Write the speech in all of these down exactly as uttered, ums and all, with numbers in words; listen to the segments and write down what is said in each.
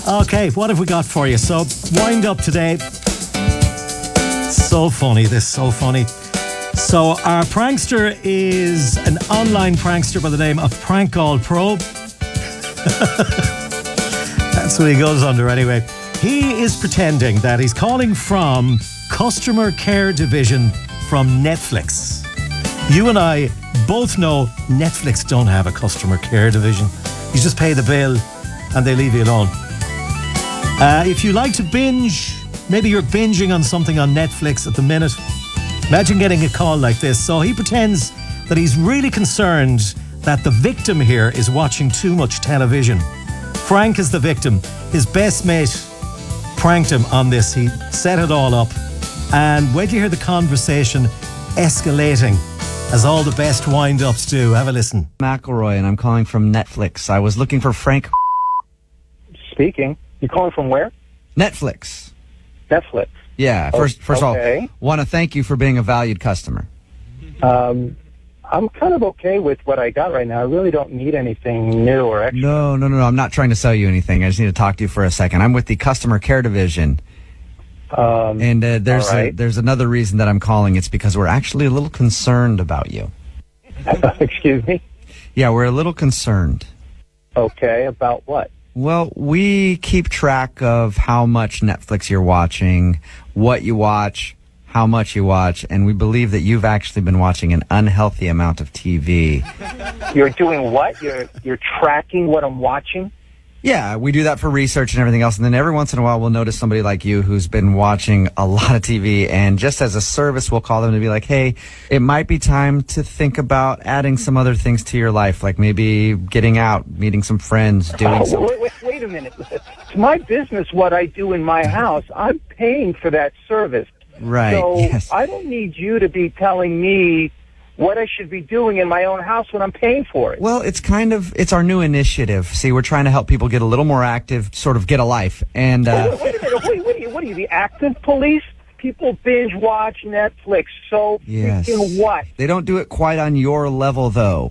Okay, what have we got for you? So, wind up today. So funny, this so funny. So, our prankster is an online prankster by the name of Prank Call Pro. That's what he goes under anyway. He is pretending that he's calling from customer care division from Netflix. You and I both know Netflix don't have a customer care division. You just pay the bill and they leave you alone. Uh, if you like to binge, maybe you're binging on something on Netflix at the minute. Imagine getting a call like this. So he pretends that he's really concerned that the victim here is watching too much television. Frank is the victim. His best mate pranked him on this. He set it all up. And wait till you hear the conversation escalating, as all the best wind-ups do. Have a listen. McElroy, and I'm calling from Netflix. I was looking for Frank. Speaking. You're calling from where? Netflix. Netflix. Yeah. First, first okay. of all, want to thank you for being a valued customer. Um, I'm kind of okay with what I got right now. I really don't need anything new or extra. No, no, no, no. I'm not trying to sell you anything. I just need to talk to you for a second. I'm with the customer care division. Um, and uh, there's right. a, there's another reason that I'm calling. It's because we're actually a little concerned about you. Excuse me? Yeah, we're a little concerned. Okay, about what? Well, we keep track of how much Netflix you're watching, what you watch, how much you watch, and we believe that you've actually been watching an unhealthy amount of T V. You're doing what? You're you're tracking what I'm watching? Yeah, we do that for research and everything else, and then every once in a while we'll notice somebody like you who's been watching a lot of T V, and just as a service we'll call them to be like, hey, it might be time to think about adding some other things to your life, like maybe getting out, meeting some friends, doing oh, some... Wait, wait, wait a minute. It's my business what I do in my house. I'm paying for that service. Right, So yes. I don't need you to be telling me what I should be doing in my own house when I'm paying for it. Well, it's kind of, it's our new initiative. See, we're trying to help people get a little more active, sort of get a life. And uh, wait, wait a minute. Wait, what are you, what are you, the active police? People binge watch Netflix. So yes. freaking what? They don't do it quite on your level, though,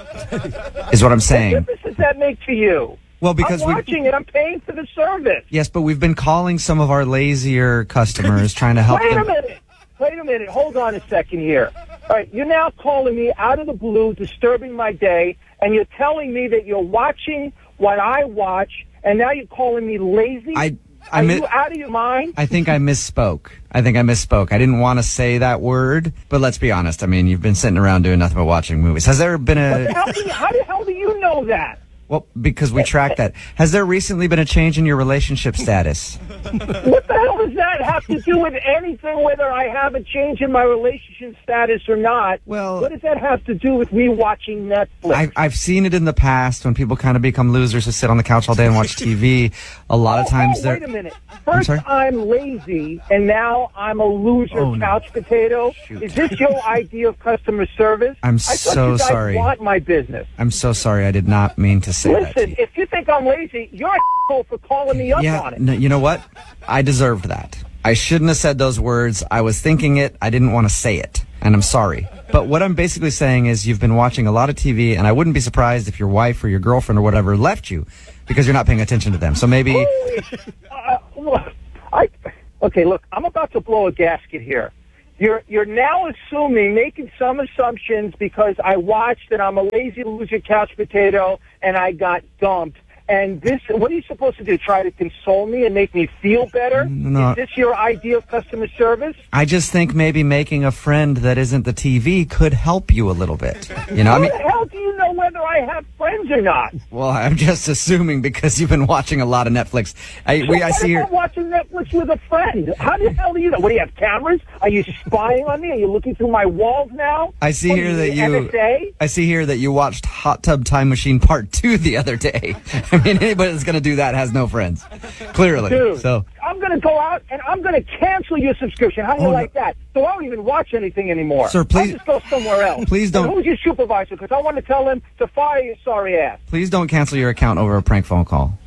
is what I'm saying. What difference does that make to you? Well, because I'm we watching it. I'm paying for the service. Yes, but we've been calling some of our lazier customers, trying to help Wait them. a minute. Wait a minute. Hold on a second here. All right, you're now calling me out of the blue, disturbing my day, and you're telling me that you're watching what I watch, and now you're calling me lazy? I, I Are mi- you out of your mind? I think I misspoke. I think I misspoke. I didn't want to say that word, but let's be honest. I mean, you've been sitting around doing nothing but watching movies. Has there been What the a... hell do you, how the hell do you know that? Well, because we track that. Has there recently been a change in your relationship status? What the hell does that have to do with anything, whether I have a change in my relationship status or not? Well, what does that have to do with me watching Netflix? I, I've seen it in the past when people kind of become losers who sit on the couch all day and watch T V. A lot of oh, times oh, they're... wait a minute. I'm First, sorry? I'm lazy, and now I'm a loser Oh, no. couch potato. Shoot. Is this your idea of customer service? I'm I thought so you guys sorry. want my business. I'm so sorry. I did not mean to say that to Listen, you. if you think I'm lazy, you're a asshole for calling me up Yeah, on it. no, you know what? I deserved that. I shouldn't have said those words. I was thinking it. I didn't want to say it. And I'm sorry. But what I'm basically saying is you've been watching a lot of T V, and I wouldn't be surprised if your wife or your girlfriend or whatever left you because you're not paying attention to them. So maybe... Holy sh- uh, look, I, okay, look, I'm about to blow a gasket here. You're you're now assuming, making some assumptions because I watched and I'm a lazy loser couch potato and I got dumped. And this, what are you supposed to do? Try to console me and make me feel better? No. Is this your idea of customer service? I just think maybe making a friend that isn't the T V could help you a little bit. You know, I How mean... the hell do you know whether I have friends or not? Well, I'm just assuming because you've been watching a lot of Netflix. I, we, I What see if here... I'm watching Netflix with a friend? How the hell do you know? What, do you have cameras? Are you spying on me? Are you looking through my walls now? I see What, here are that the you... N S A? I see here that you watched Hot Tub Time Machine Part two the other day. I mean, anybody that's going to do that has no friends. Clearly. Dude, So, I'm going to go out and I'm going to cancel your subscription. How do you Oh, like no. that? So I don't even watch anything anymore. Sir, please- I'll just go somewhere else. Please don't- And who's your supervisor? Because I want to tell him to fire your sorry ass. please don't cancel your account over a prank phone call.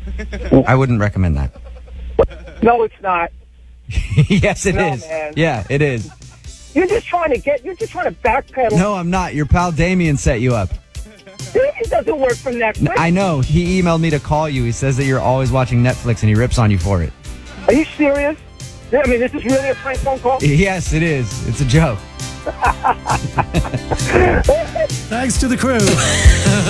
I wouldn't recommend that. No, it's not. Yes, it is. No, man. Yeah, it is. You're just trying to get, you're just trying to backpedal. No, I'm not. Your pal Damien set you up. It doesn't work for Netflix. I know. He emailed me to call you. He says that you're always watching Netflix and he rips on you for it. Are you serious? I mean, this is really a prank phone call? Yes, it is. It's a joke. Thanks to the crew.